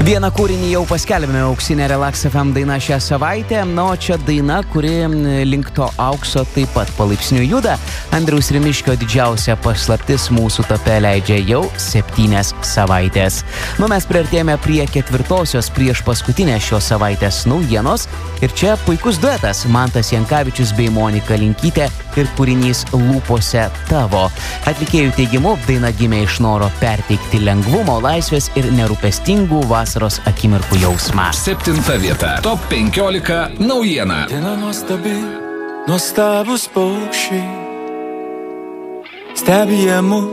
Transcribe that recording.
Vieną kūrinį jau paskelbėme, auksinė Relax FM daina šią savaitę, o čia daina, kuri link to aukso taip pat palaipsniui juda. Andriaus Rimiškio didžiausia paslaptis mūsų tope leidžia jau 7 savaitės. Mes priartėjome prie 4-osios prieš paskutinės šios savaitės naujienos ir čia puikus duetas Mantas Jankavičius bei Monika Linkytė ir kūrinys Lūpose tavo. Atlikėjų teigimu, daina gimė iš noro perteikti lengvumo, laisvės ir nerūpestingų vasaros akimirkų jausmą. 7 vieta. Top 15 naujiena. Diena nuostabi, nuostabus paukščiai stebė mus